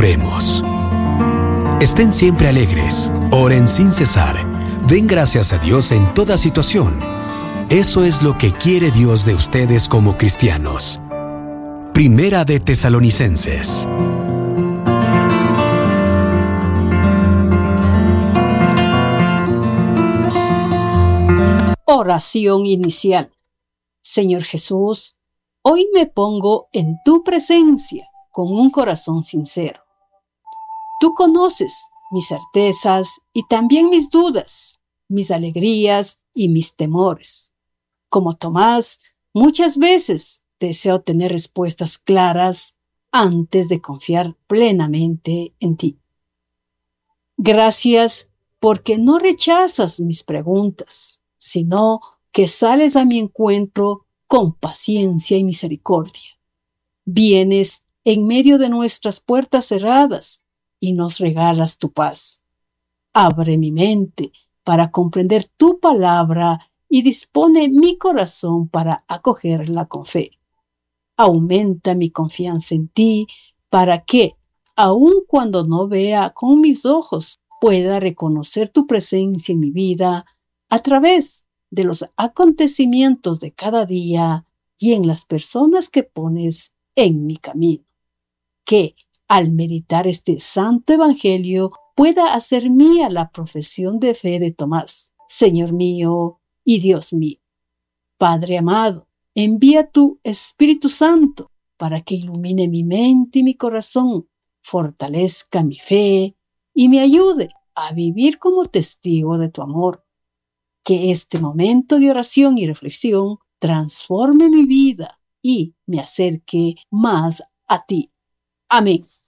Oremos. Estén siempre alegres, oren sin cesar, den gracias a Dios en toda situación. Eso es lo que quiere Dios de ustedes como cristianos. Primera de Tesalonicenses. Oración inicial. Señor Jesús, hoy me pongo en tu presencia con un corazón sincero. Tú conoces mis certezas y también mis dudas, mis alegrías y mis temores. Como Tomás, muchas veces deseo tener respuestas claras antes de confiar plenamente en ti. Gracias porque no rechazas mis preguntas, sino que sales a mi encuentro con paciencia y misericordia. Vienes en medio de nuestras puertas cerradas y nos regalas tu paz. Abre mi mente para comprender tu palabra y dispone mi corazón para acogerla con fe. Aumenta mi confianza en ti para que, aun cuando no vea con mis ojos, pueda reconocer tu presencia en mi vida a través de los acontecimientos de cada día y en las personas que pones en mi camino. Que, al meditar este santo evangelio, pueda hacer mía la profesión de fe de Tomás, Señor mío y Dios mío. Padre amado, envía tu Espíritu Santo para que ilumine mi mente y mi corazón, fortalezca mi fe y me ayude a vivir como testigo de tu amor. Que este momento de oración y reflexión transforme mi vida y me acerque más a ti. Amén.